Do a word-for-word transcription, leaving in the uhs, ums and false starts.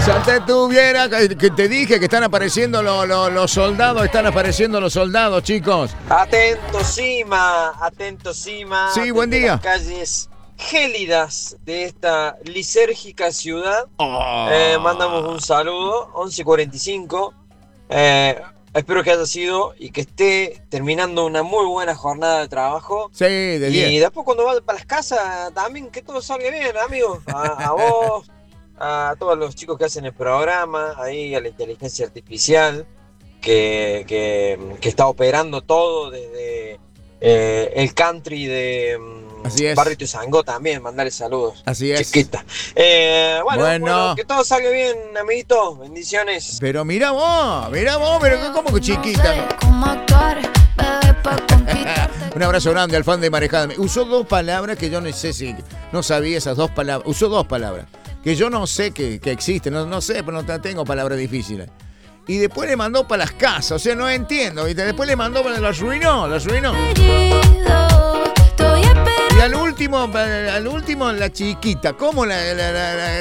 Ya te tuviera, que te dije que están apareciendo los, los, los soldados, están apareciendo los soldados, chicos. Atento, Sima, atento, Sima. Sí, buen día. Las calles gélidas de esta lisérgica ciudad. Oh. Eh, mandamos un saludo, once cuarenta y cinco. Eh, espero que haya sido y que esté terminando una muy buena jornada de trabajo. Sí, de diez. Y después cuando vaya para las casas, también que todo salga bien, amigo. A, a vos, a todos los chicos que hacen el programa, ahí a la inteligencia artificial, que, que, que está operando todo desde eh, el country de Así es. Barrio Tuzangó también, mandarle saludos. Así es. Chiquita. Eh, bueno, Bueno. bueno, que todo salga bien, amiguito. Bendiciones. Pero mira vos, mira vos, pero como que chiquita. Un abrazo grande al fan de Marejada. Usó dos palabras que yo no sé si no sabía esas dos palabras. Usó dos palabras que yo no sé que, que existen. No, no sé, pero no tengo palabras difíciles. Y después le mandó para las casas. O sea, no entiendo. ¿Viste? Después le mandó para las arruinó, las arruinó. Y al último, al último la chiquita. ¿Cómo la, la, la, la